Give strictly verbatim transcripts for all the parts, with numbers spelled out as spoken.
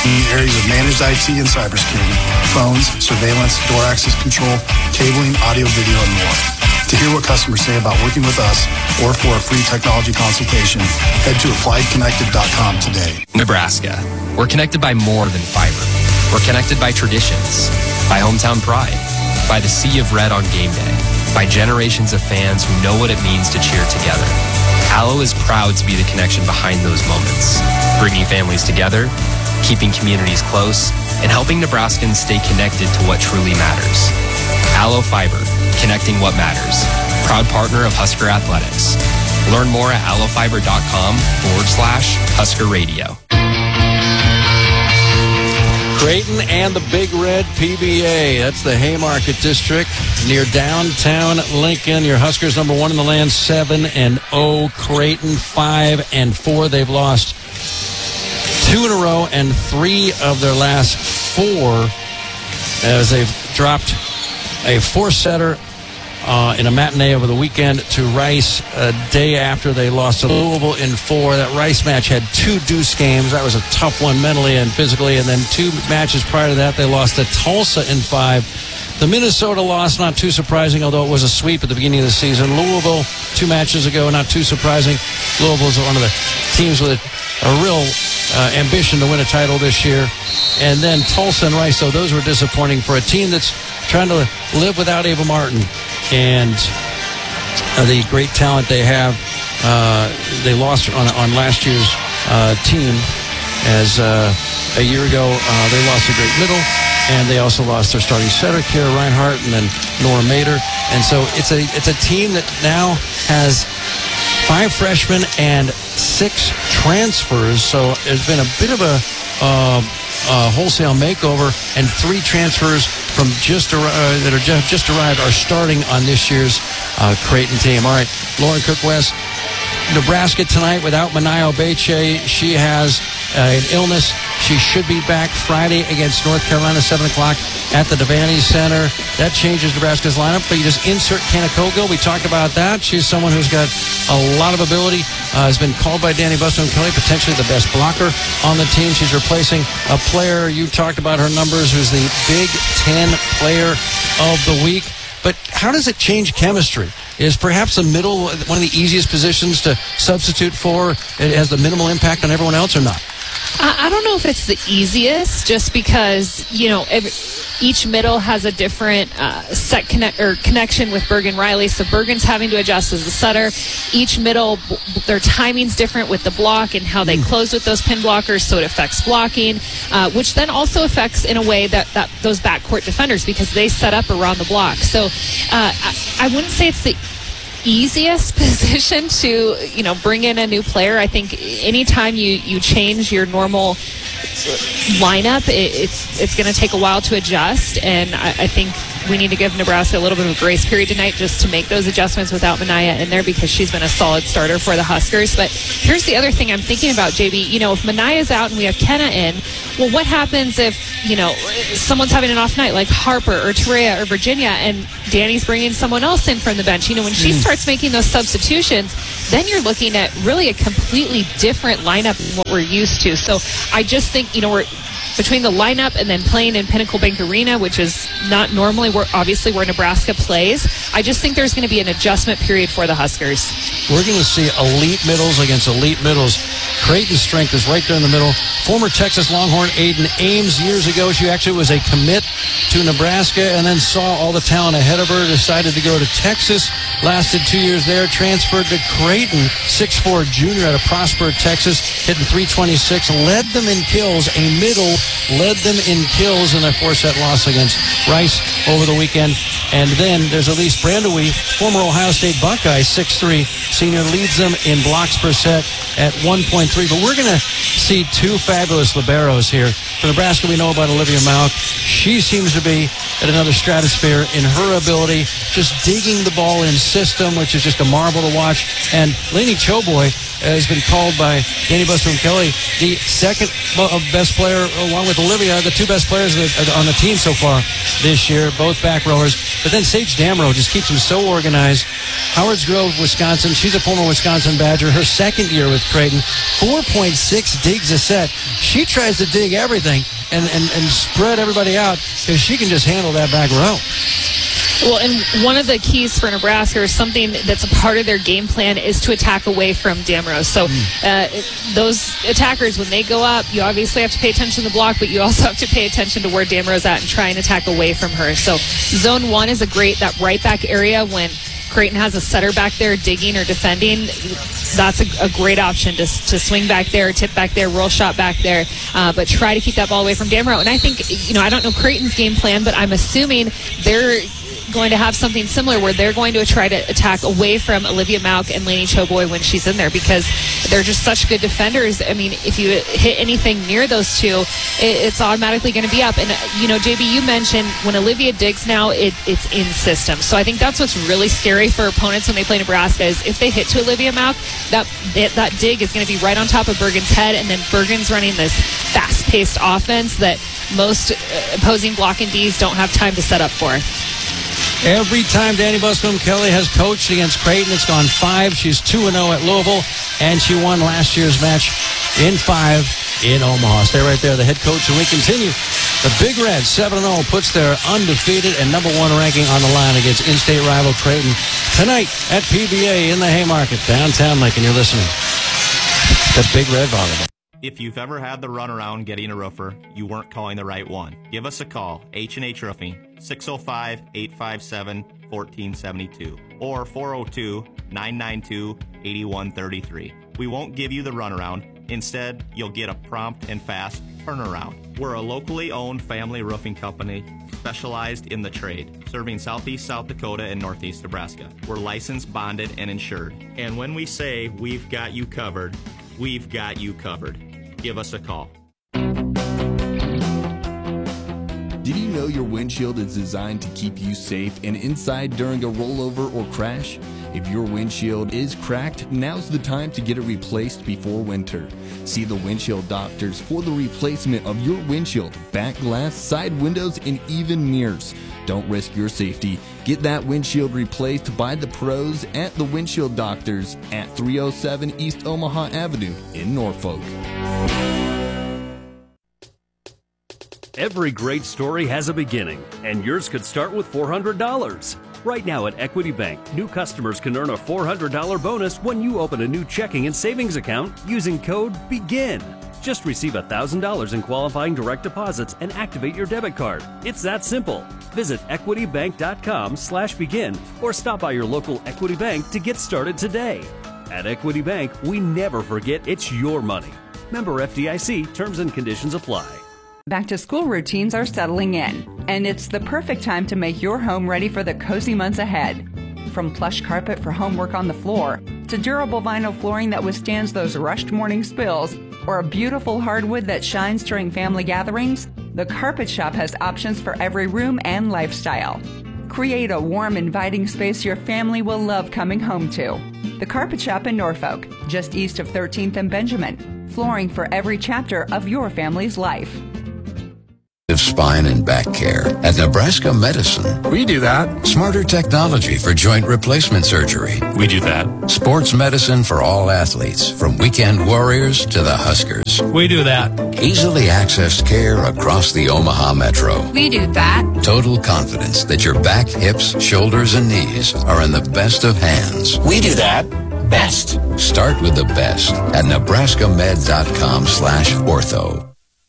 in areas of managed I T and cybersecurity, phones, surveillance, door access control, cabling, audio, video, and more. To hear what customers say about working with us or for a free technology consultation, head to applied connected dot com today. Nebraska. We're connected by more than fiber. We're connected by traditions, by hometown pride, by the sea of red on game day, by generations of fans who know what it means to cheer together. Allo is proud to be the connection behind those moments, bringing families together, keeping communities close, and helping Nebraskans stay connected to what truly matters. Allo Fiber, connecting what matters. Proud partner of Husker Athletics. Learn more at allofiber.com forward slash Husker Radio. Creighton and the Big Red P B A. That's the Haymarket District near downtown Lincoln. Your Huskers number one in the land, seven and oh. Creighton five and four. They've lost two in a row and three of their last four as they've dropped a four-setter uh, in a matinee over the weekend to Rice a day after they lost to Louisville in four. That Rice match had two deuce games. That was a tough one mentally and physically. And then two matches prior to that, they lost to Tulsa in five. The Minnesota loss, not too surprising, although it was a sweep at the beginning of the season. Louisville, two matches ago, not too surprising. Louisville's one of the teams with a real uh, ambition to win a title this year. And then Tulsa and Rice, so those were disappointing for a team that's trying to live without Ava Martin and uh, the great talent they have. Uh, they lost on, on last year's uh, team as uh, a year ago uh, they lost a great middle, and they also lost their starting setter, Kara Reinhart, and then Nora Mader. And so it's a it's a team that now has five freshmen and six transfers. So there's been a bit of a uh, uh, wholesale makeover, and three transfers from just uh, that are just, just arrived are starting on this year's uh, Creighton team. All right, Lauren Cook-West. Nebraska tonight without Manaya Obeche. She has uh, an illness. She should be back Friday against North Carolina, seven o'clock at the Devaney Center. That changes Nebraska's lineup, but you just insert Kenna Cogill. We talked about that. She's someone who's got a lot of ability, uh, has been called by Danny Buston-Kelly, potentially the best blocker on the team. She's replacing a player, you talked about her numbers, who's the Big Ten Player of the Week. But how does it change chemistry? Is perhaps the middle one of the easiest positions to substitute for? It has the minimal impact on everyone else or not? I don't know if it's the easiest, just because, you know, every, each middle has a different uh, set connect or connection with Bergen Riley. So Bergen's having to adjust as the setter. Each middle, their timing's different with the block and how they mm. close with those pin blockers, so it affects blocking, uh, which then also affects in a way that, that those backcourt defenders, because they set up around the block. So uh, I, I wouldn't say it's the easiest position to, you know, bring in a new player. I think anytime you, you change your normal lineup, it, it's it's going to take a while to adjust, and I, I think we need to give Nebraska a little bit of a grace period tonight just to make those adjustments without Manaya in there, because she's been a solid starter for the Huskers. But here's the other thing I'm thinking about, J B. You know, if Manaya's out and we have Kenna in, well, what happens if, you know, someone's having an off night like Harper or Terea or Virginia, and Danny's bringing someone else in from the bench? You know, when she mm. starts making those substitutions, then you're looking at really a completely different lineup than what we're used to. So I just think, you know, we're between the lineup and then playing in Pinnacle Bank Arena, which is not normally where, obviously, where Nebraska plays, I just think there's going to be an adjustment period for the Huskers. We're going to see elite middles against elite middles. Creighton's strength is right there in the middle. Former Texas Longhorn Aiden Ames, years ago, she actually was a commit to Nebraska and then saw all the talent ahead of her, decided to go to Texas, lasted two years there, transferred to Creighton, six foot four junior out of Prosper, Texas, hitting three twenty-six, led them in kills, a middle led them in kills in their four-set loss against Rice over the weekend. And then there's Elise Brandewie, former Ohio State Buckeye, six three senior, leads them in blocks per set at one point three. But we're going to see two fabulous liberos here. For Nebraska, we know about Olivia Malk. She seems to be at another stratosphere in her ability, just digging the ball in system, which is just a marvel to watch. And Lainey Choboy, has been called by Danny Busboom Kelly the second best player, along with Olivia, the two best players on the team so far this year, both back rowers. But then Sage Damrow just keeps them so organized. Howard's Grove, Wisconsin. She's a former Wisconsin Badger. Her second year with Creighton, four point six digs a set. She tries to dig everything and, and, and spread everybody out because she can just handle that back row. Well, and one of the keys for Nebraska, or something that's a part of their game plan, is to attack away from Damrow. So uh, those attackers, when they go up, you obviously have to pay attention to the block, but you also have to pay attention to where Damrow's at and try and attack away from her. So zone one is a great, that right back area when Creighton has a setter back there digging or defending. That's a, a great option to, to swing back there, tip back there, roll shot back there, uh, but try to keep that ball away from Damrow. And I think, you know, I don't know Creighton's game plan, but I'm assuming they're going to have something similar where they're going to try to attack away from Olivia Malk and Lainey Choboy when she's in there, because they're just such good defenders. I mean, if you hit anything near those two, it, it's automatically going to be up. And, you know, J B, you mentioned when Olivia digs now, it, it's in system. So I think that's what's really scary for opponents when they play Nebraska, is if they hit to Olivia Malk, that, that dig is going to be right on top of Bergen's head, and then Bergen's running this fast-paced offense that most opposing blocking Ds don't have time to set up for. Every time Danny Busboom Kelly has coached against Creighton, it's gone five. She's two and oh at Louisville, and she won last year's match in five in Omaha. Stay right there, the head coach, and we continue. The Big Red, seven and oh, puts their undefeated and number one ranking on the line against in-state rival Creighton tonight at P B A in the Haymarket, downtown Lincoln. You're listening to Big Red Volleyball. If you've ever had the runaround getting a roofer, you weren't calling the right one. Give us a call, H and H Roofing, six oh five, eight five seven, one four seven two or four oh two, nine nine two, eight one three three. We won't give you the runaround. Instead, you'll get a prompt and fast turnaround. We're a locally owned family roofing company specialized in the trade, serving southeast South Dakota and northeast Nebraska. We're licensed, bonded, and insured. And when we say we've got you covered, we've got you covered. Give us a call. Did you know your windshield is designed to keep you safe and inside during a rollover or crash? If your windshield is cracked, now's the time to get it replaced before winter. See the windshield doctors for the replacement of your windshield, back glass, side windows, and even mirrors. Don't risk your safety. Get that windshield replaced by the pros at the Windshield Doctors at three oh seven East Omaha Avenue in Norfolk. Every great story has a beginning, and yours could start with four hundred dollars. Right now at Equity Bank, new customers can earn a four hundred dollars bonus when you open a new checking and savings account using code BEGIN. Just receive one thousand dollars in qualifying direct deposits and activate your debit card. It's that simple. Visit equitybank.com slash begin or stop by your local Equity Bank to get started today. At Equity Bank, we never forget it's your money. Member F D I C, terms and conditions apply. Back to school routines are settling in, and it's the perfect time to make your home ready for the cozy months ahead. From plush carpet for homework on the floor, to durable vinyl flooring that withstands those rushed morning spills, or a beautiful hardwood that shines during family gatherings, the Carpet Shop has options for every room and lifestyle. Create a warm, inviting space your family will love coming home to. The Carpet Shop in Norfolk, just east of thirteenth and Benjamin. Flooring for every chapter of your family's life. Spine and back care at Nebraska Medicine. We do that. Smarter technology for joint replacement surgery. We do that. Sports medicine for all athletes, from weekend warriors to the Huskers. We do that. Easily accessed care across the Omaha Metro. We do that. Total confidence that your back, hips, shoulders, and knees are in the best of hands. We do that. Best. Start with the best at nebraskamed.com slash ortho.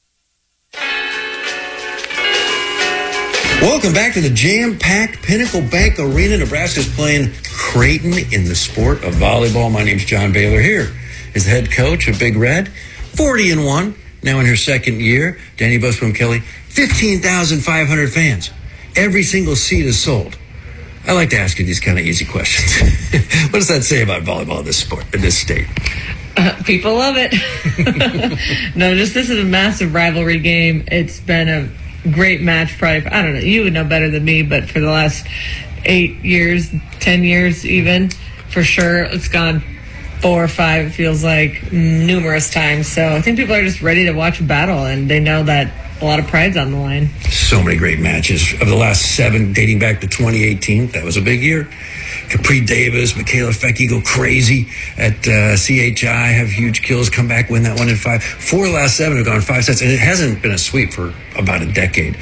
Welcome back to the jam-packed Pinnacle Bank Arena. Nebraska's playing Creighton in the sport of volleyball. My name's John Baylor. Here is the head coach of Big Red, forty and one, now in her second year. Danny Busboom Kelly, fifteen thousand five hundred fans. Every single seat is sold. I like to ask you these kind of easy questions. What does that say about volleyball in this sport, in this state? Uh, people love it. No, just this is a massive rivalry game. It's been a great match, probably. I don't know, you would know better than me, but for the last eight years, ten years even, for sure, it's gone four or five, it feels like, numerous times. So I think people are just ready to watch a battle, and they know that a lot of pride's on the line. So many great matches. Of the last seven, dating back to twenty eighteen, that was a big year. Capri Davis, Michaela Fecki go crazy at uh, C H I, have huge kills, come back, win that one in five. Four of the last seven have gone five sets, and it hasn't been a sweep for about a decade.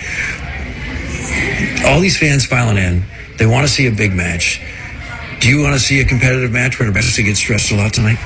All these fans filing in, they want to see a big match. Do you want to see a competitive match where Nebraska gets stressed a lot tonight?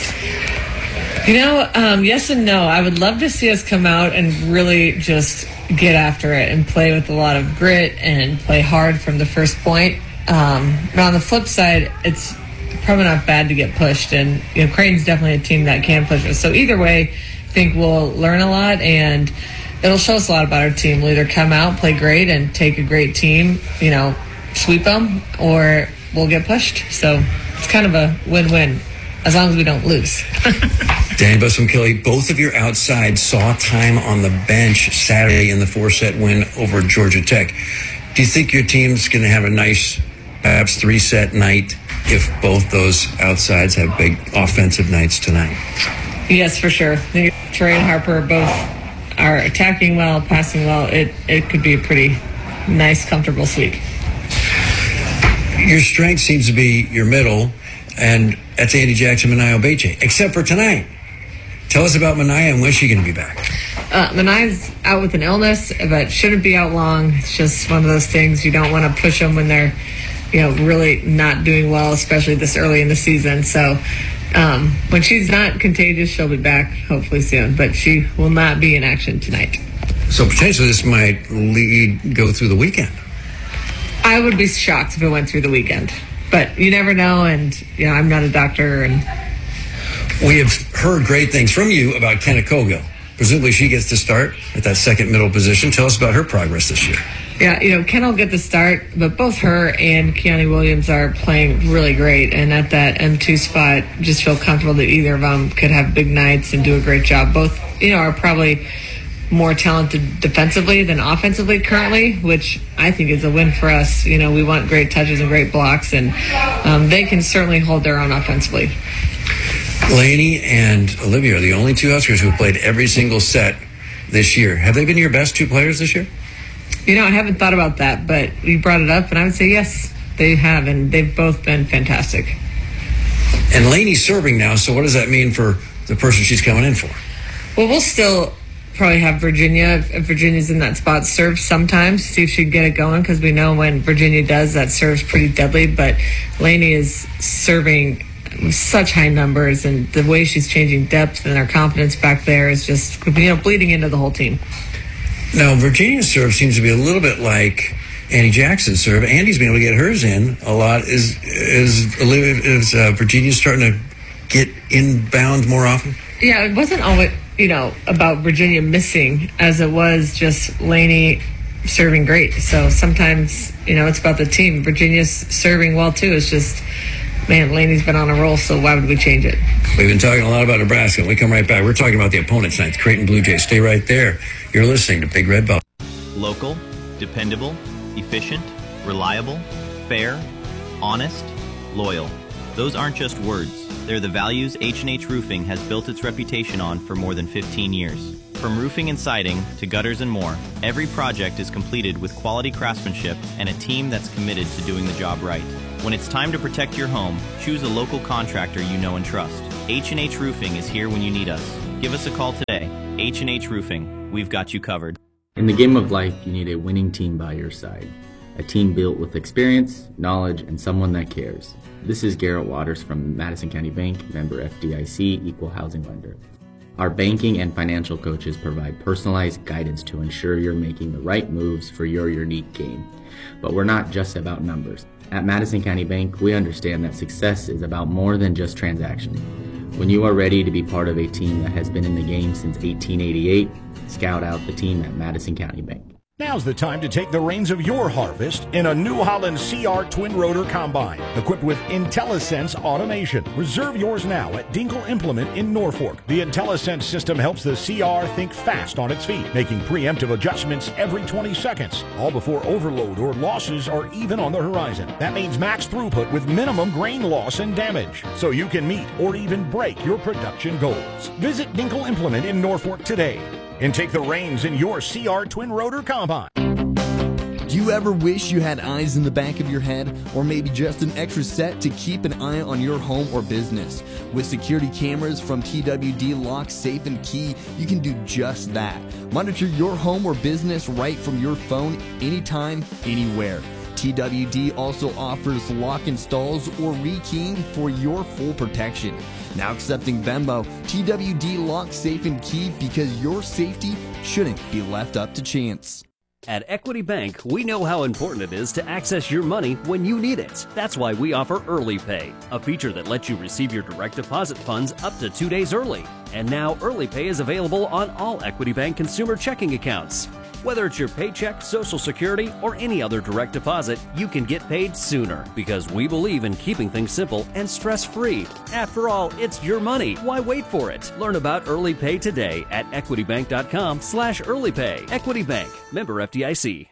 You know, um, yes and no. I would love to see us come out and really just get after it and play with a lot of grit and play hard from the first point. Um, but on the flip side, it's probably not bad to get pushed, and you know, Creighton's definitely a team that can push us. So either way, I think we'll learn a lot, and it'll show us a lot about our team. We'll either come out, play great, and take a great team, you know, sweep them, or we'll get pushed. So it's kind of a win-win, as long as we don't lose. Danny Buscemi, both of your outsides saw time on the bench Saturday in the four-set win over Georgia Tech. Do you think your team's going to have a nice, perhaps three-set night if both those outsides have big offensive nights tonight? Yes, for sure. Trey and Harper both are attacking well, passing well. It it could be a pretty nice, comfortable sweep. Your strength seems to be your middle, and that's Andy Jackson, Manaea Obeche, except for tonight. Tell us about Manaea and when she's going to be back. Uh, Manaea's out with an illness, but shouldn't be out long. It's just one of those things. You don't want to push them when they're, you know, really not doing well, especially this early in the season. So um, when she's not contagious, she'll be back hopefully soon. But she will not be in action tonight. So potentially this might lead go through the weekend. I would be shocked if it went through the weekend. But you never know, and you know, I'm not a doctor. And we have heard great things from you about Kenna Cogill. Presumably she gets to start at that second middle position. Tell us about her progress this year. Yeah, you know, Kenna will get the start, but both her and Keani Williams are playing really great. And at that M two spot, just feel comfortable that either of them could have big nights and do a great job. Both, you know, are probably more talented defensively than offensively currently, which I think is a win for us. You know, we want great touches and great blocks, and um, they can certainly hold their own offensively. Lainey and Olivia are the only two Huskers who have played every single set this year. Have they been your best two players this year? You know, I haven't thought about that, but you brought it up, and I would say yes, they have, and they've both been fantastic. And Lainey's serving now, so what does that mean for the person she's coming in for? Well, we'll still probably have Virginia, if Virginia's in that spot, serve sometimes, see if she can get it going, because we know when Virginia does, that serves pretty deadly, but Lainey is serving such high numbers, and the way she's changing depth and her confidence back there is just, you know, bleeding into the whole team. Now, Virginia's serve seems to be a little bit like Andy Jackson's serve. Andy's been able to get hers in a lot. Is is is uh, Virginia starting to get inbound more often? Yeah, it wasn't always, you know, about Virginia missing as it was just Lainey serving great. So sometimes, you know, it's about the team. Virginia's serving well too. It's just, man, Lainey's been on a roll, so why would we change it? We've been talking a lot about Nebraska. When we come right back, we're talking about the opponents tonight, the Creighton Blue Jays. Stay right there. You're listening to Big Red Ball. Local, dependable, efficient, reliable, fair, honest, loyal. Those aren't just words. They're the values H and H Roofing has built its reputation on for more than fifteen years. From roofing and siding to gutters and more, every project is completed with quality craftsmanship and a team that's committed to doing the job right. When it's time to protect your home, choose a local contractor you know and trust. H and H Roofing is here when you need us. Give us a call today. H and H Roofing. We've got you covered. In the game of life, you need a winning team by your side. A team built with experience, knowledge, and someone that cares. This is Garrett Waters from Madison County Bank, member F D I C, equal housing lender. Our banking and financial coaches provide personalized guidance to ensure you're making the right moves for your unique game. But we're not just about numbers. At Madison County Bank, we understand that success is about more than just transactions. When you are ready to be part of a team that has been in the game since eighteen eighty-eight, scout out the team at Madison County Bank. Now's the time to take the reins of your harvest in a New Holland C R Twin Rotor Combine, equipped with IntelliSense automation. Reserve yours now at Dinkle Implement in Norfolk. The IntelliSense system helps the C R think fast on its feet, making preemptive adjustments every twenty seconds, all before overload or losses are even on the horizon. That means max throughput with minimum grain loss and damage, so you can meet or even break your production goals. Visit Dinkle Implement in Norfolk today and take the reins in your C R Twin Rotor Combine. Do you ever wish you had eyes in the back of your head, or maybe just an extra set to keep an eye on your home or business? With security cameras from T W D Lock, Safe and Key, you can do just that. Monitor your home or business right from your phone, anytime, anywhere. T W D also offers lock installs or rekeying for your full protection. Now accepting Venmo, T W D Lock, Safe and Key, because your safety shouldn't be left up to chance. At Equity Bank, we know how important it is to access your money when you need it. That's why we offer Early Pay, a feature that lets you receive your direct deposit funds up to two days early. And now Early Pay is available on all Equity Bank consumer checking accounts. Whether it's your paycheck, Social Security, or any other direct deposit, you can get paid sooner because we believe in keeping things simple and stress-free. After all, it's your money. Why wait for it? Learn about Early Pay today at equitybank.com slash earlypay. Equity Bank, member F D I C.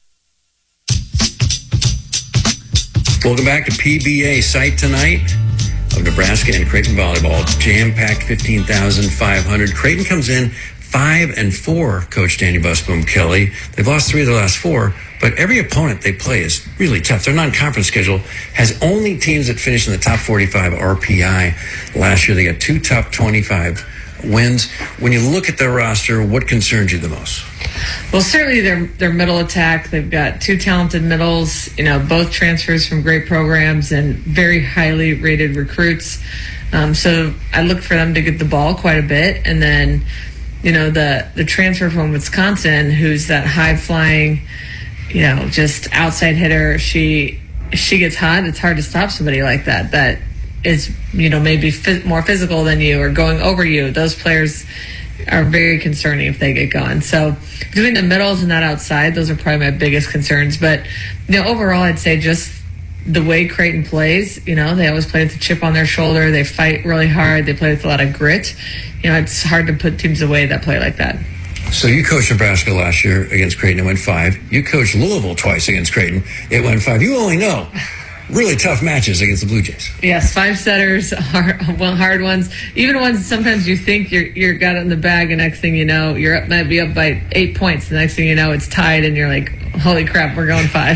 Welcome back to P B A Site tonight of Nebraska and Creighton volleyball. Jam-packed fifteen thousand five hundred. Creighton comes in Five and four, Coach Danny Busboom Kelly. They've lost three of the last four, but every opponent they play is really tough. Their non-conference schedule has only teams that finish in the top forty-five R P I. Last year they got two top twenty-five wins. When you look at their roster, what concerns you the most? Well, certainly their their middle attack. They've got two talented middles, you know, both transfers from great programs and very highly rated recruits. Um, so I look for them to get the ball quite a bit, and then you know, the, the transfer from Wisconsin, who's that high-flying, you know, just outside hitter. She she gets hot. It's hard to stop somebody like that, that is, you know, maybe f- more physical than you or going over you. Those players are very concerning if they get going. So between the middles and that outside, those are probably my biggest concerns. But, you know, overall, I'd say just the way Creighton plays, you know, they always play with a chip on their shoulder. They fight really hard. They play with a lot of grit. You know, it's hard to put teams away that play like that. So you coached Nebraska last year against Creighton. It went five. You coached Louisville twice against Creighton. It went five. You only know really tough matches against the Blue Jays. Yes, five setters, hard, well, hard ones. Even ones sometimes you think you're you're got it in the bag, and next thing you know, you're up, might be up by eight points. The next thing you know, it's tied, and you're like, holy crap, we're going five.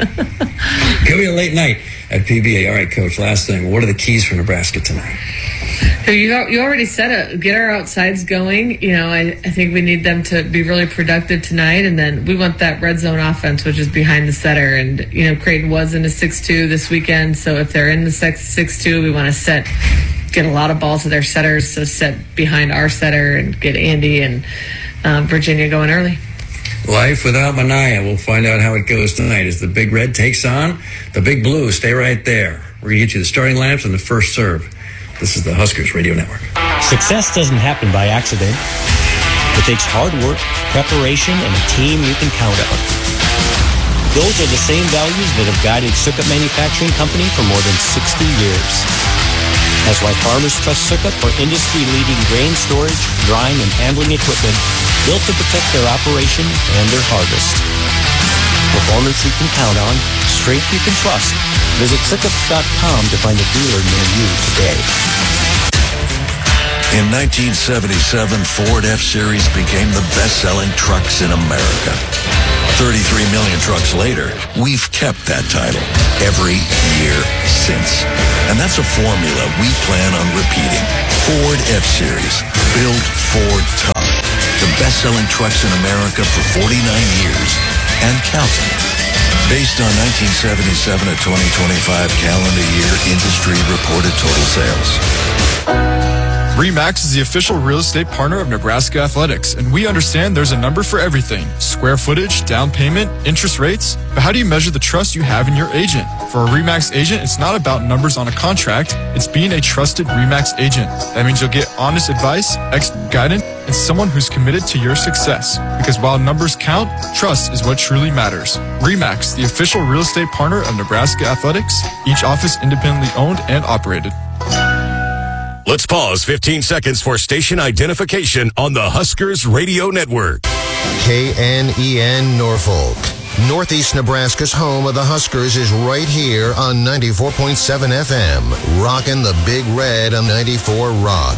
Could be a late night at P B A. All right, Coach, last thing. What are the keys for Nebraska tonight? You you already said it. Get our outsides going. You know, I, I think we need them to be really productive tonight, and then we want that red zone offense, which is behind the setter. And, you know, Creighton was in a six two this weekend, so if they're in the six two, we want to set, get a lot of balls to their setters, so set behind our setter and get Andy and um, Virginia going early. Life without Mania. We'll find out how it goes tonight as the Big Red takes on the Big Blue. Stay right there. We're going to get you the starting lineups and the first serve. This is the Huskers Radio Network. Success doesn't happen by accident. It takes hard work, preparation, and a team you can count on. Those are the same values that have guided Sukkot Manufacturing Company for more than sixty years. That's why farmers trust Sukkot for industry-leading grain storage, drying, and handling equipment built to protect their operation and their harvest. Performance you can count on, strength you can trust. Visit Sukkot dot com to find a dealer near you today. In nineteen seventy-seven, Ford F-Series became the best-selling trucks in America. thirty-three million trucks later, we've kept that title every year since. And that's a formula we plan on repeating. Ford F-Series, built Ford tough. The best-selling trucks in America for forty-nine years and counting. Based on nineteen seventy-seven to twenty twenty-five calendar year industry reported total sales. RE/MAX is the official real estate partner of Nebraska Athletics, and we understand there's a number for everything. Square footage, down payment, interest rates. But how do you measure the trust you have in your agent? For a RE/MAX agent, it's not about numbers on a contract. It's being a trusted RE/MAX agent. That means you'll get honest advice, expert guidance, and someone who's committed to your success. Because while numbers count, trust is what truly matters. RE/MAX, the official real estate partner of Nebraska Athletics, each office independently owned and operated. Let's pause fifteen seconds for station identification on the Huskers Radio Network. K N E N Norfolk. Northeast Nebraska's home of the Huskers is right here on ninety-four point seven F M. Rockin' the Big Red on ninety-four Rock.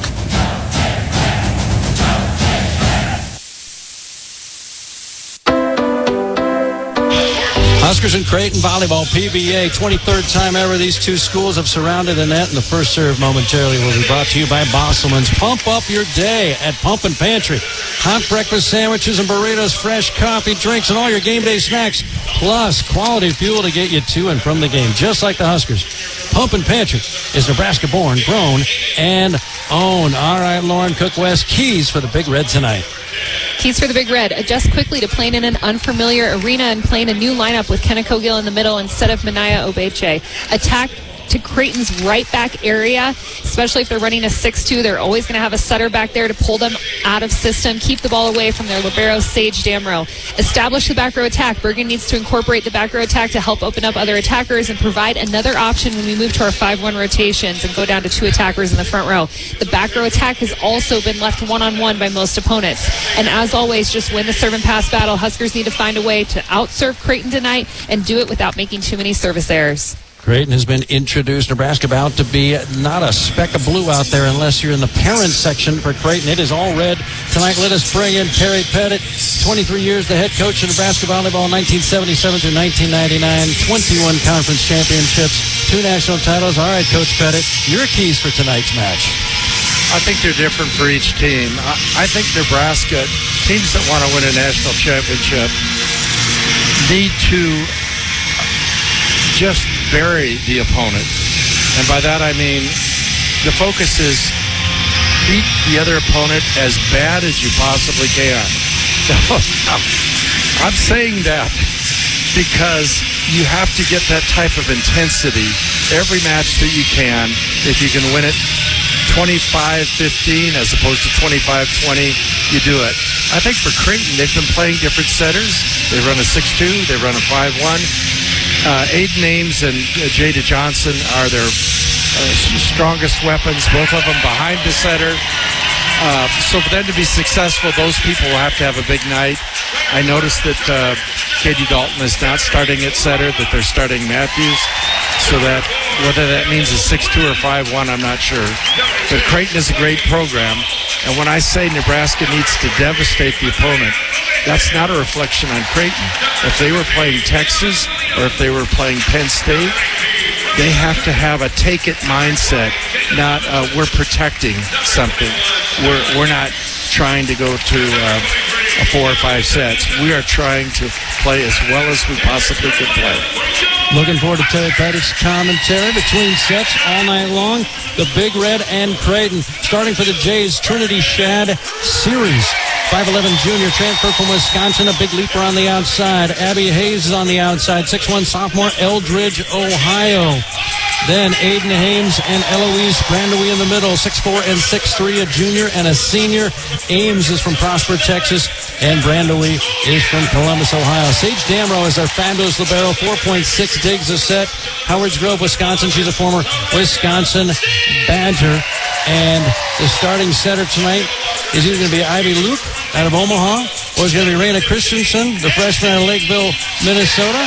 Huskers and Creighton volleyball, P B A, twenty-third time ever these two schools have surrounded the net, and the first serve momentarily will be brought to you by Bosselman's. Pump up your day at Pumpin' Pantry. Hot breakfast sandwiches and burritos, fresh coffee, drinks, and all your game day snacks, plus quality fuel to get you to and from the game, just like the Huskers. Pumpin' Pantry is Nebraska-born, grown, and owned. All right, Lauren Cook-West, keys for the Big Red tonight. Keys for the Big Red. Adjust quickly to playing in an unfamiliar arena and playing a new lineup with Kenna Cogill in the middle instead of Manaya Obeche. Attack to Creighton's right back area, especially if they're running a six two. They're always going to have a setter back there to pull them out of system. Keep the ball away from their libero, Sage Damrow. Establish the back row attack. Bergen needs to incorporate the back row attack to help open up other attackers and provide another option when we move to our five one rotations and go down to two attackers in the front row. The back row attack has also been left one-on-one by most opponents. And as always, just win the serve and pass battle. Huskers need to find a way to outserve Creighton tonight and do it without making too many service errors. Creighton has been introduced. Nebraska about to be not a speck of blue out there unless you're in the parent section for Creighton. It is all red. Tonight, let us bring in Terry Pettit, twenty-three years, the head coach of Nebraska volleyball, nineteen seventy-seven through nineteen ninety-nine, twenty-one conference championships, two national titles. All right, Coach Pettit, your keys for tonight's match. I think they're different for each team. I, I think Nebraska, teams that want to win a national championship, need to just bury the opponent. And by that I mean the focus is beat the other opponent as bad as you possibly can. I'm saying that because you have to get that type of intensity every match that you can. If you can win it twenty-five fifteen as opposed to twenty-five twenty, you do it. I think for Creighton, they've been playing different setters. They run a six two, they run a five one. Uh, Aiden Ames and uh, Jada Johnson are their uh, strongest weapons, both of them behind the setter. Uh, so for them to be successful, those people will have to have a big night. I noticed that uh, Katie Dalton is not starting at setter, that they're starting Matthews. So that whether that means a six two or five one, I'm not sure. But Creighton is a great program. And when I say Nebraska needs to devastate the opponent, that's not a reflection on Creighton. If they were playing Texas or if they were playing Penn State, they have to have a take-it mindset, not uh, we're protecting something. We're, we're not trying to go to uh, a four or five sets. We are trying to play as well as we possibly could play. Looking forward to Terry Pettit's commentary between sets all night long. The Big Red and Creighton. Starting for the Jays, Trinity Shad Series. five eleven junior transfer from Wisconsin, a big leaper on the outside. Abby Hayes is on the outside, six one sophomore, Eldridge, Ohio. Then Aiden Ames and Eloise Brandowy in the middle, six four and six three, a junior and a senior. Ames is from Prosper, Texas, and Brandowy is from Columbus, Ohio. Sage Damrow is our fabulous libero, four point six digs a set. Howards Grove, Wisconsin. She's a former Wisconsin Badger. And the starting setter tonight is either going to be Ivy Luke out of Omaha, or it's going to be Raina Christensen, the freshman out of Lakeville, Minnesota,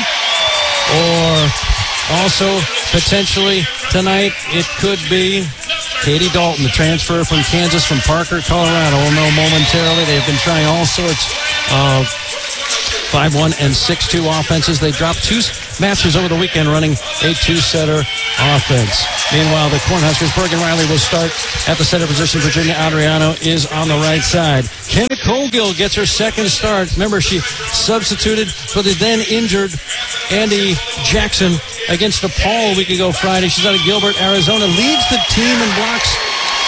or also potentially tonight it could be Katie Dalton, the transfer from Kansas, from Parker, Colorado. We'll know momentarily. They've been trying all sorts of five one and six two offenses. They dropped two matches over the weekend running a two-setter offense. Meanwhile, the Cornhuskers, Bergen Riley will start at the setter position. Virginia Adriano is on the right side. Kenna Cogill gets her second start. Remember, she substituted for the then injured Andy Jackson against DePaul a week ago Friday. She's out of Gilbert, Arizona. Leads the team in blocks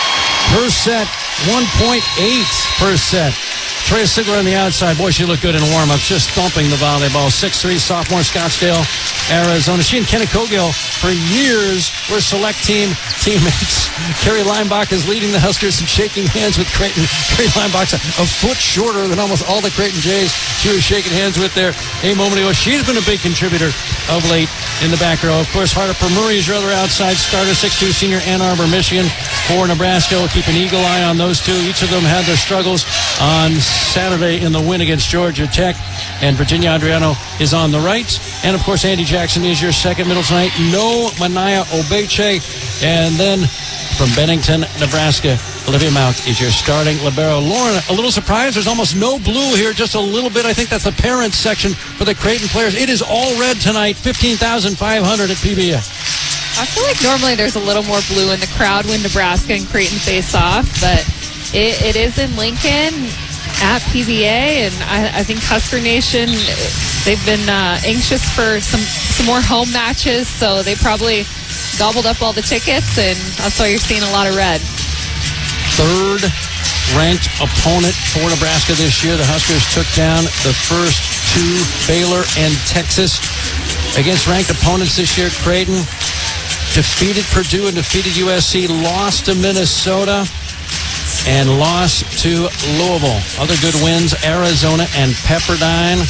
per set, one point eight per set. Trey Sigler on the outside. Boy, she looked good in warm-ups, just thumping the volleyball. six three, sophomore, Scottsdale, Arizona. She and Kenny Cogill, for years, were select team teammates. Carrie Leinbach is leading the Huskers and shaking hands with Creighton. Carrie Leinbach's a, a foot shorter than almost all the Creighton Jays she was shaking hands with there a moment ago. She's been a big contributor of late in the back row. Of course, Harper Murray is your other outside starter, six two senior, Ann Arbor, Michigan, for Nebraska. We'll keep an eagle eye on those two. Each of them had their struggles on Saturday in the win against Georgia Tech. And Virginia Adriano is on the right. And, of course, Andy Jackson is your second middle tonight. No Manaya Obeche. And then from Bennington, Nebraska, Olivia Mauk is your starting libero. Lauren, a little surprised. There's almost no blue here, just a little bit. I think that's the parents section for the Creighton players. It is all red tonight, fifteen thousand five hundred at P B A. I feel like normally there's a little more blue in the crowd when Nebraska and Creighton face off, but it, it is in Lincoln at P B A, and I, I think Husker Nation, they've been uh, anxious for some, some more home matches, so they probably gobbled up all the tickets, and that's why you're seeing a lot of red. Third ranked opponent for Nebraska this year. The Huskers took down the first two, Baylor and Texas. Against ranked opponents this year, Creighton defeated Purdue and defeated U S C, lost to Minnesota, and lost to Louisville. Other good wins, Arizona and Pepperdine.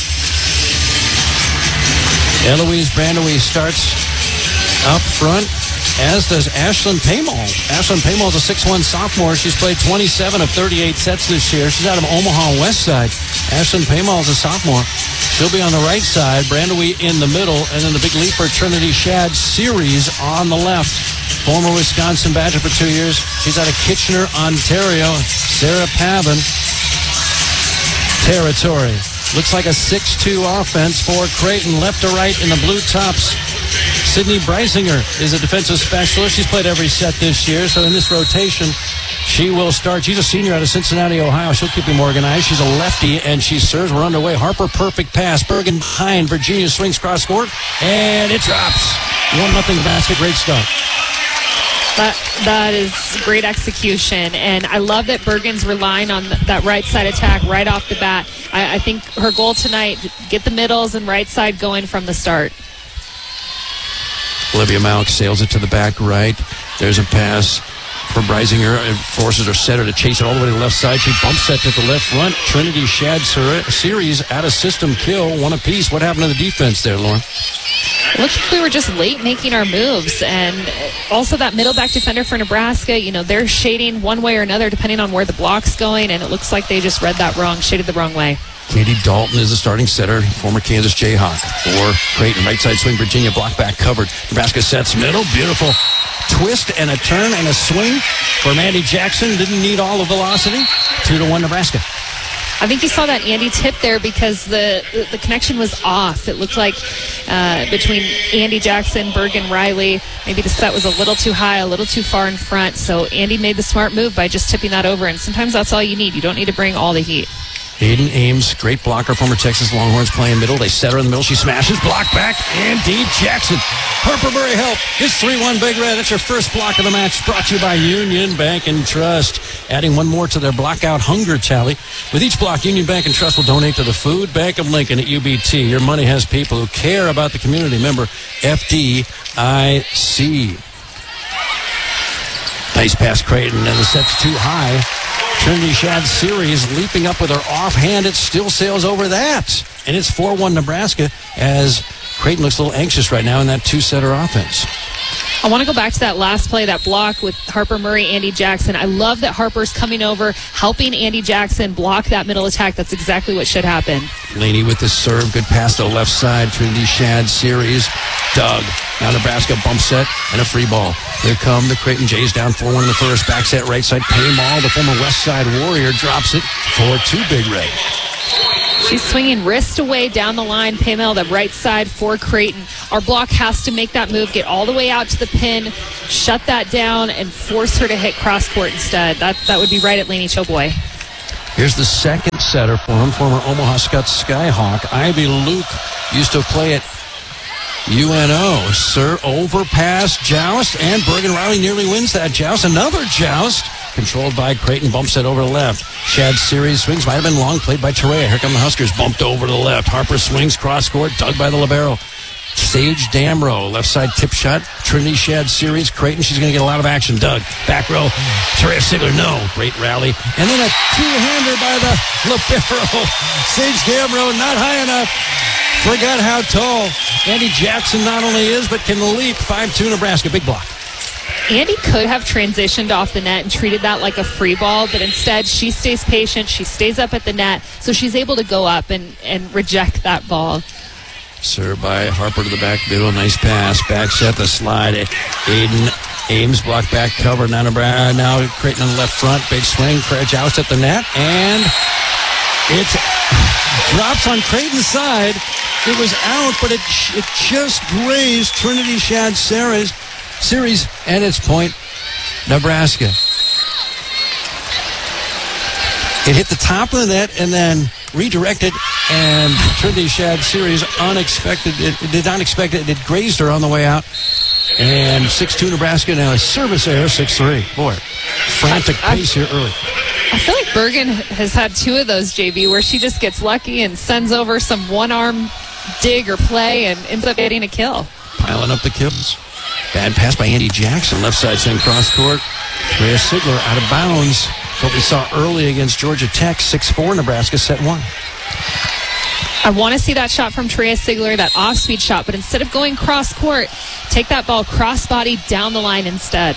Eloise Brandewie starts up front, as does Ashlyn Paymal. Ashlyn Paymal is a six one sophomore. She's played twenty-seven of thirty-eight sets this year. She's out of Omaha West Side. Ashlyn Paymal is a sophomore. She'll be on the right side, Brandewie in the middle, and then the big leaper, Trinity Shad Series on the left. Former Wisconsin Badger for two years. She's out of Kitchener, Ontario. Sarah Pavin. Territory. Looks like a six two offense for Creighton, left to right in the blue tops. Sydney Breisinger is a defensive specialist. She's played every set this year, so in this rotation, she will start. She's a senior out of Cincinnati, Ohio. She'll keep them organized. She's a lefty, and she serves. We're underway. Harper, perfect pass. Bergen behind. Virginia swings cross court, and it drops. one nothing basket. Great start. That, that is great execution, and I love that Bergen's relying on that right side attack right off the bat. I, I think her goal tonight, get the middles and right side going from the start. Olivia Mauk sails it to the back right. There's a pass for Breisinger. It forces her setter to chase it all the way to the left side. She bumps that to the left front. Trinity Shad Series out of system kill, one apiece. What happened to the defense there, Lauren? It looked like we were just late making our moves, and also that middle back defender for Nebraska, you know, they're shading one way or another depending on where the block's going, and it looks like they just read that wrong, shaded the wrong way. Katie Dalton is the starting setter, former Kansas Jayhawk. For Creighton, right side swing, Virginia block back covered. Nebraska sets middle, beautiful twist and a turn and a swing for Andy Jackson. Didn't need all the velocity. Two to one Nebraska. I think you saw that Andy tip there because the the connection was off. It looked like uh, between Andy Jackson, Bergen Riley, maybe the set was a little too high, a little too far in front. So Andy made the smart move by just tipping that over. And sometimes that's all you need. You don't need to bring all the heat. Hayden Ames, great blocker, former Texas Longhorns, playing middle. They set her in the middle. She smashes, block back. Andy Jackson. Harper Murray help. It's three one Big Red. That's your first block of the match, brought to you by Union Bank and Trust. Adding one more to their blockout hunger tally. With each block, Union Bank and Trust will donate to the Food Bank of Lincoln at U B T. Your money has people who care about the community. Member F D I C. Nice pass, Creighton, and the set's too high. Trinity Shad Series leaping up with her offhand. It still sails over that. And it's four one Nebraska as Creighton looks a little anxious right now in that two-setter offense. I want to go back to that last play, that block with Harper Murray, Andy Jackson. I love that Harper's coming over, helping Andy Jackson block that middle attack. That's exactly what should happen. Laney with the serve. Good pass to the left side. Trinity Shad Series. Doug. Now Nebraska bump set and a free ball. Here come the Creighton Jays down four one in the first. Back set right side. Paymal, the former West Side Warrior, drops it for two Big Red. She's swinging wrist away down the line. Paymal, the right side for Creighton. Our block has to make that move, get all the way out to the pin, shut that down, and force her to hit cross court instead. That that would be right at Laney Choboy. Here's the second setter for him, former Omaha Skutt Skyhawk. Ivy Luke used to play at U N O. Sir, overpass, joust, and Bergen Riley nearly wins that joust. Another joust. controlled by Creighton, bumps it over to the left. Shad Series swings, might have been long, played by Terea. Here come the Huskers, bumped over to the left. Harper swings, cross court, dug by the libero. Sage Damrow, left side tip shot. Trinity Shad Series, Creighton, she's going to get a lot of action. Doug, back row. Terea Sigler, no. Great rally. And then a two-hander by the libero. Sage Damrow, not high enough. Forgot how tall Andy Jackson not only is, but can leap. five two Nebraska, big block. Andy could have transitioned off the net and treated that like a free ball, but instead she stays patient. She stays up at the net, so she's able to go up and, and reject that ball. Served by Harper to the back middle. Nice pass. Back set the slide. Aiden Ames block back cover. Now, Nebraska, now Creighton on the left front. Big swing. Joust at the net. And it drops on Creighton's side. It was out, but it it just grazed Trinity Shad Series, series at its point. Nebraska. It hit the top of the net and then redirected, and Trinity Shad Series unexpected. It, it did not expect it. It grazed her on the way out. And six two Nebraska now a service error, six three. Boy, frantic pace here early. I feel like Bergen has had two of those, J B, where she just gets lucky and sends over some one-arm dig or play and ends up getting a kill. Piling up the kills. Bad pass by Andy Jackson. Left side swing cross court. Terea Sigler out of bounds. What we saw early against Georgia Tech. six four Nebraska set one. I want to see that shot from Terea Sigler, that off-speed shot, but instead of going cross court, take that ball cross-body down the line instead.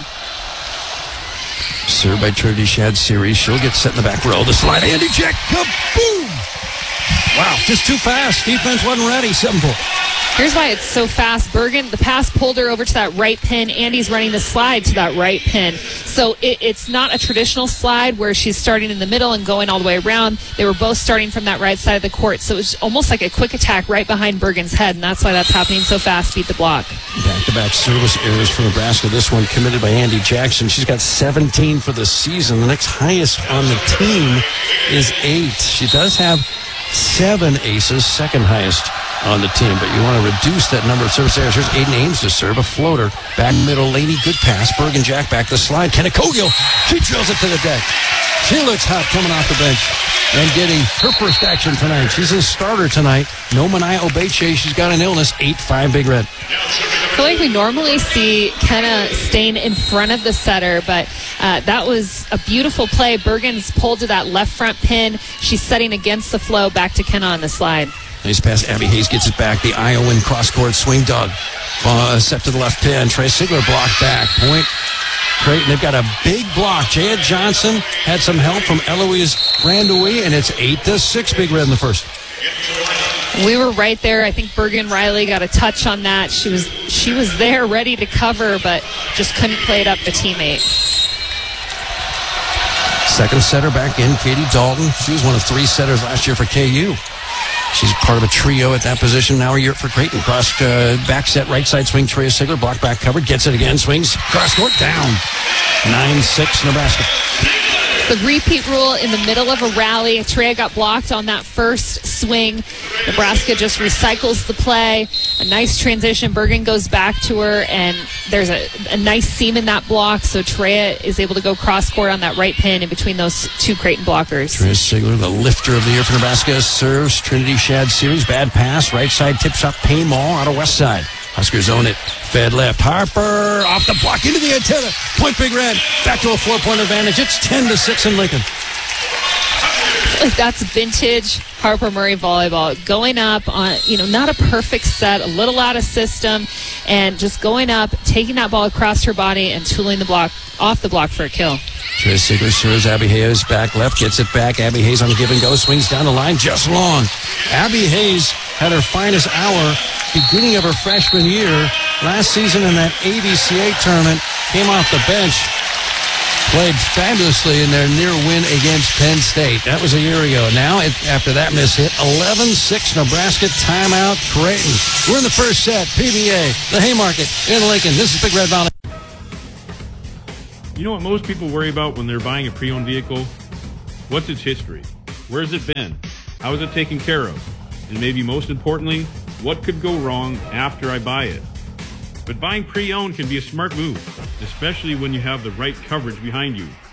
Served by Trinity Shad Series. She'll get set in the back row. The slide. Andy Jack. Kaboom! Wow, just too fast. Defense wasn't ready. seven four. Here's why it's so fast. Bergen, the pass pulled her over to that right pin. Andy's running the slide to that right pin. So it, it's not a traditional slide where she's starting in the middle and going all the way around. They were both starting from that right side of the court. So it was almost like a quick attack right behind Bergen's head, and that's why that's happening so fast. Beat the block. Back-to-back service errors for Nebraska. This one committed by Andy Jackson. She's got seventeen for the season. The next highest on the team is eight. She does have seven aces, second highest on the team, but you want to reduce that number of service errors. Here's Aiden Ames to serve a floater. Back middle, Laney, good pass. Bergen Jack back the slide. Kenna Cogill, she drills it to the deck. She looks hot coming off the bench and getting her first action tonight. She's a starter tonight. No Manai Obeche, she's got an illness. eight five Big Red. I feel like we normally see Kenna staying in front of the setter, but uh, that was a beautiful play. Bergen's pulled to that left front pin. She's setting against the flow. Back to Kenna on the slide. Nice pass. Abby Hayes gets it back. The Iowan cross-court swing. Doug. Uh, set to the left pin. Terea Sigler blocked back. Point. Creighton, they've got a big block. Jaya Johnson had some help from Eloise Brandoui, and it's eight to six Big Red in the first. We were right there. I think Bergen Riley got a touch on that. She was she was there ready to cover, but just couldn't play it up to teammate. Second setter back in, Katie Dalton. She was one of three setters last year for K U. She's part of a trio at that position. Now a year for Creighton. Cross uh, back set, right side swing. Terea Sigler, block back covered, gets it again, swings, cross court down. nine six Nebraska. The repeat rule in the middle of a rally. Terea got blocked on that first swing. Nebraska just recycles the play. A nice transition. Bergen goes back to her, and there's a, a nice seam in that block, so Terea is able to go cross-court on that right pin in between those two Creighton blockers. Terea Sigler, the lifter of the year for Nebraska, serves Trinity Shad Series. Bad pass. Right side tips up Payne Mall out of west side. Huskers own it. Fed left. Harper off the block into the antenna. Point Big Red. Back to a four-point advantage. It's ten to six in Lincoln. Like that's vintage Harper Murray volleyball. Going up on, you know, not a perfect set, a little out of system, and just going up, taking that ball across her body and tooling the block off the block for a kill. Terea Sigler serves. Abby Hayes back left, gets it back. Abby Hayes on the give and go, swings down the line just long. Abby Hayes had her finest hour beginning of her freshman year last season in that A B C A tournament. Came off the bench, played fabulously in their near win against Penn State. That was a year ago. Now, it, after that miss hit, eleven six Nebraska, timeout Creighton. We're in the first set. P B A, the Haymarket in Lincoln. This is Big Red Valley. You know what most people worry about when they're buying a pre-owned vehicle? What's its history? Where's it been? How is it taken care of? And maybe most importantly, what could go wrong after I buy it? But buying pre-owned can be a smart move, especially when you have the right coverage behind you.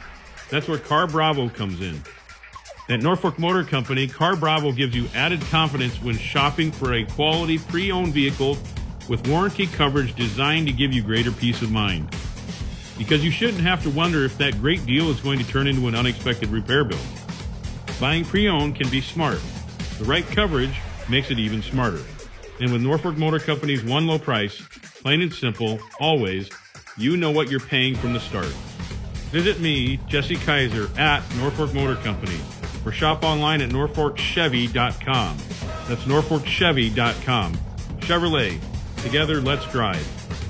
That's where Car Bravo comes in. At Norfolk Motor Company, Car Bravo gives you added confidence when shopping for a quality pre-owned vehicle with warranty coverage designed to give you greater peace of mind. Because you shouldn't have to wonder if that great deal is going to turn into an unexpected repair bill. Buying pre-owned can be smart. The right coverage makes it even smarter. And with Norfolk Motor Company's one low price, plain and simple, always, you know what you're paying from the start. Visit me, Jesse Kaiser, at Norfolk Motor Company, or shop online at norfolk chevy dot com. That's norfolk chevy dot com. Chevrolet. Together, let's drive.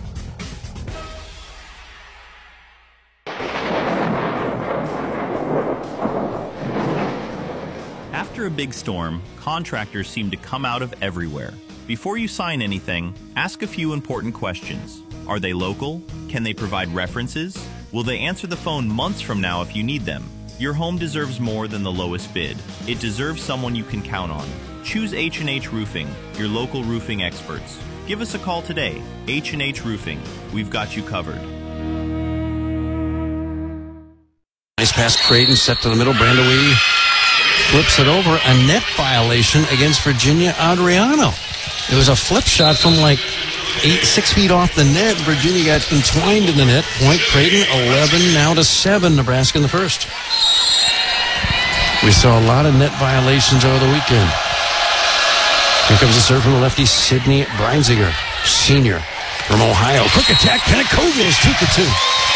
After a big storm, contractors seem to come out of everywhere. Before you sign anything, ask a few important questions. Are they local? Can they provide references? Will they answer the phone months from now if you need them? Your home deserves more than the lowest bid. It deserves someone you can count on. Choose H and H Roofing, your local roofing experts. Give us a call today. H and H Roofing. We've got you covered. Nice pass, Creighton, set to the middle. Brandewie flips it over. A net violation against Virginia Adriano. It was a flip shot from like eight, six feet off the net. Virginia got entwined in the net. Point Creighton, eleven now to seven. Nebraska in the first. We saw a lot of net violations over the weekend. Here comes the serve from the lefty, Sidney Breinziger, senior from Ohio. Quick attack, Penacoglu two to two.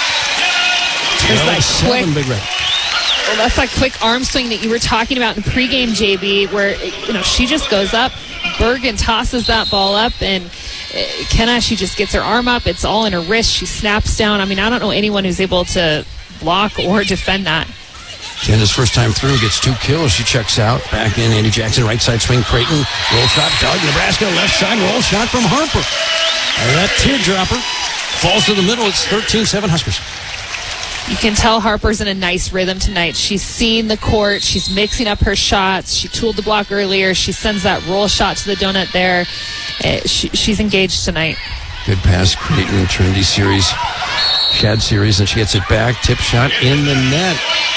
There's that seven, quick, Big Red. well, that's that quick arm swing that you were talking about in pregame, J B, where you know she just goes up. Bergen tosses that ball up, and Kenna, she just gets her arm up. It's all in her wrist. She snaps down. I mean, I don't know anyone who's able to block or defend that. Kenna's first time through gets two kills. She checks out. Back in, Andy Jackson, right side swing, Creighton. Roll shot, Doug, Nebraska, left side, roll shot from Harper. And that teardropper falls to the middle. It's thirteen seven Huskers. You can tell Harper's in a nice rhythm tonight. She's seen the court. She's mixing up her shots. She tooled the block earlier. She sends that roll shot to the donut there. Uh, she, she's engaged tonight. Good pass, Creighton, Trinity series, Shad series, and she gets it back. Tip shot in the net.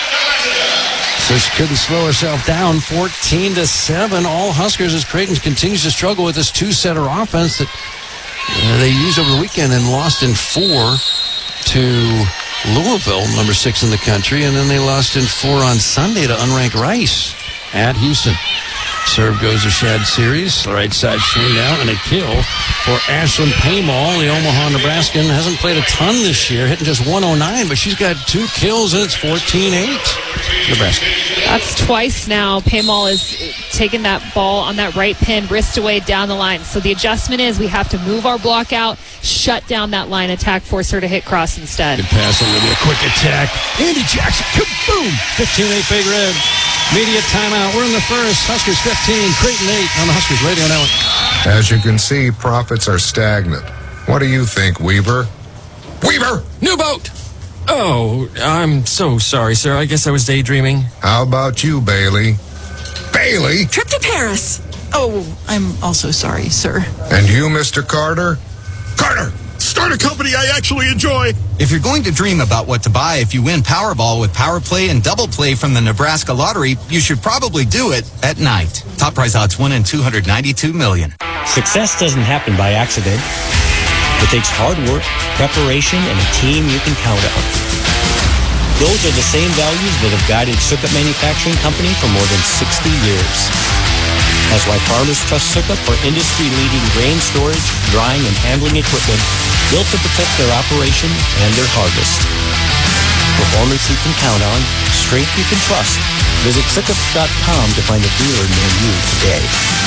So she couldn't slow herself down. fourteen to seven. All Huskers as Creighton continues to struggle with this two-setter offense that uh, they used over the weekend and lost in four to Louisville, number six in the country, and then they lost in four on Sunday to unranked Rice at Houston. Serve goes to Shad series. The right side swing out and a kill for Ashlyn Paymall. The Omaha Nebraskan hasn't played a ton this year, hitting just one oh nine, but she's got two kills and it's fourteen eight. Nebraska. That's twice now. Paymall is taking that ball on that right pin, wrist away down the line. So the adjustment is we have to move our block out, shut down that line attack, force her to hit cross instead. Good pass, Olivia. Quick attack. Andy Jackson. Kaboom! fifteen eight Big Red. Media timeout. We're in the first. Huskers fifteen, Creighton eight on the Huskers Radio Network. As you can see, profits are stagnant. What do you think, Weaver? Weaver! New boat! Oh, I'm so sorry, sir. I guess I was daydreaming. How about you, Bailey? Bailey? Trip to Paris. Oh, I'm also sorry, sir. And you, Mister Carter? Carter! Start a company I actually enjoy. If you're going to dream about what to buy if you win Powerball with Power Play and Double Play from the Nebraska Lottery, you should probably do it at night. Top prize odds one in two hundred ninety-two million. Success doesn't happen by accident. It takes hard work, preparation, and a team you can count on. Those are the same values that have guided Sukup Manufacturing Company for more than sixty years. That's why farmers trust Sukup for industry-leading grain storage, drying, and handling equipment built to protect their operation and their harvest. Performance you can count on, strength you can trust. Visit Sukup dot com to find a dealer near you today.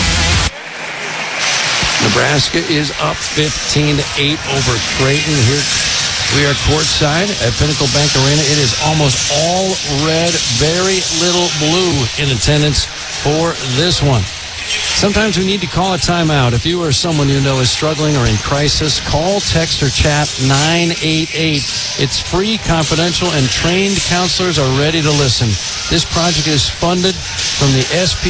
Nebraska is up fifteen to eight over Creighton. Here we are courtside at Pinnacle Bank Arena. It is almost all red, very little blue in attendance for this one. Sometimes we need to call a timeout. If you or someone you know is struggling or in crisis, call, text, or chat nine eight eight. It's free, confidential, and trained counselors are ready to listen. This project is funded from the S P